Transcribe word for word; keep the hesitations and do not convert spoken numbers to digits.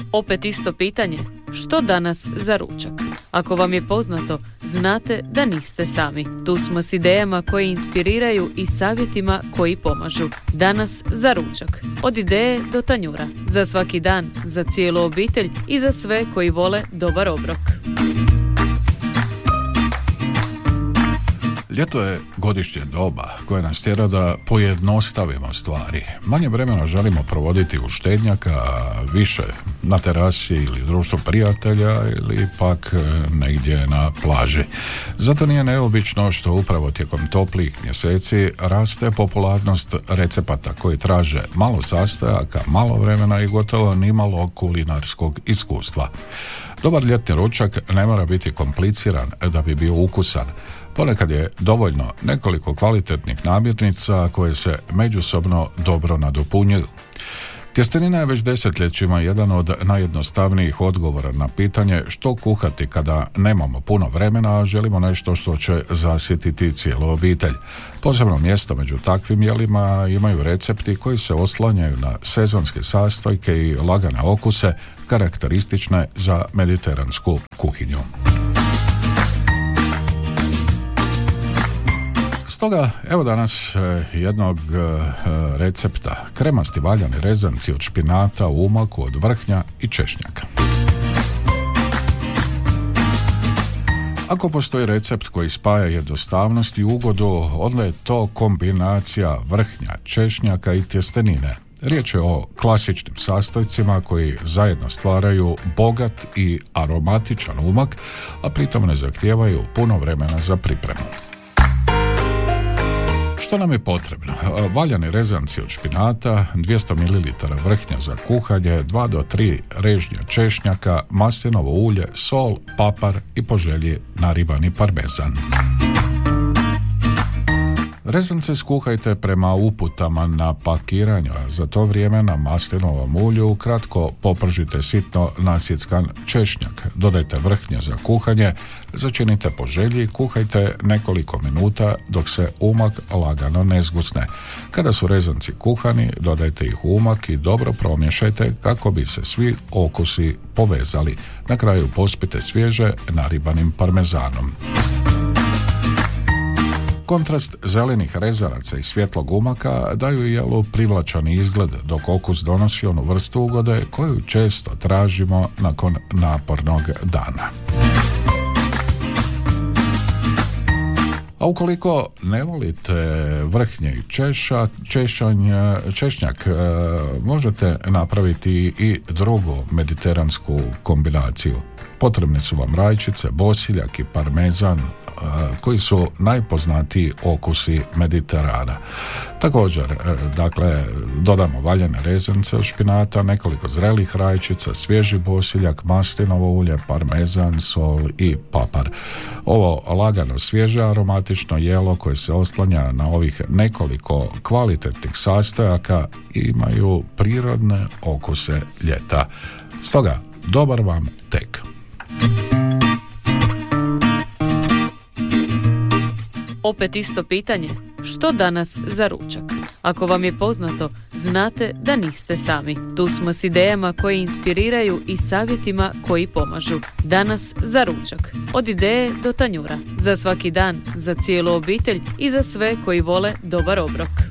Opet isto pitanje, što danas za ručak? Ako vam je poznato, znate da niste sami. Tu smo s idejama koje inspiriraju i savjetima koji pomažu. Danas za ručak. Od ideje do tanjura. Za svaki dan, za cijelu obitelj i za sve koji vole dobar obrok. Ljeto je godišnje doba koje nas tjera da pojednostavimo stvari. Manje vremena želimo provoditi u štednjaka, više na terasi ili društvu prijatelja ili pak negdje na plaži. Zato nije neobično što upravo tijekom toplih mjeseci raste popularnost recepata koji traže malo sastojaka, malo vremena i gotovo nimalo kulinarskog iskustva. Dobar ljetni ručak ne mora biti kompliciran da bi bio ukusan. Ponekad je dovoljno nekoliko kvalitetnih namirnica koje se međusobno dobro nadopunjuju. Tjestenina je već desetljećima jedan od najjednostavnijih odgovora na pitanje što kuhati kada nemamo puno vremena, a želimo nešto što će zasjetiti cijelu obitelj. Posebno mjesto među takvim jelima imaju recepti koji se oslanjaju na sezonske sastojke i lagane okuse karakteristične za mediteransku kuhinju. Stoga, evo danas jednog recepta. Kremasti valjani rezanci od špinata u umaku od vrhnja i češnjaka. Ako postoji recept koji spaja jednostavnost i ugodu, onda je to kombinacija vrhnja, češnjaka i tjestenine. Riječ je o klasičnim sastojcima koji zajedno stvaraju bogat i aromatičan umak, a pritom ne zahtijevaju puno vremena za pripremu. Što nam je potrebno? Valjani rezanci od špinata, dvjesto mililitara vrhnja za kuhanje, dva do tri režnja češnjaka, maslinovo ulje, sol, papar i po želji naribani parmezan. Rezance skuhajte prema uputama na pakiranju, a za to vrijeme na maslinovom ulju kratko popržite sitno nasjeckan češnjak. Dodajte vrhnje za kuhanje, začinite po želji i kuhajte nekoliko minuta dok se umak lagano ne zgusne. Kada su rezanci kuhani, dodajte ih u umak i dobro promiješajte kako bi se svi okusi povezali. Na kraju pospite svježe naribanim parmezanom. Kontrast zelenih rezanaca i svjetlog umaka daju jelu privlačan izgled, dok okus donosi onu vrstu ugode koju često tražimo nakon napornog dana. A ukoliko ne volite vrhnje i češa, češanj, češnjak, možete napraviti i drugu mediteransku kombinaciju. Potrebne su vam rajčice, bosiljak i parmezan, koji su najpoznatiji okusi Mediterana. Također, dakle, dodamo valjane rezance od špinata, nekoliko zrelih rajčica, svježi bosiljak, maslinovo ulje, parmezan, sol i papar. Ovo lagano svježe aromatično jelo koje se oslanja na ovih nekoliko kvalitetnih sastojaka imaju prirodne okuse ljeta. Stoga, dobar vam tek. Opet isto pitanje, što danas za ručak? Ako vam je poznato, znate da niste sami. Tu smo s idejama koje inspiriraju i savjetima koji pomažu. Danas za ručak. Od ideje do tanjura. Za svaki dan, za cijelu obitelj i za sve koji vole dobar obrok.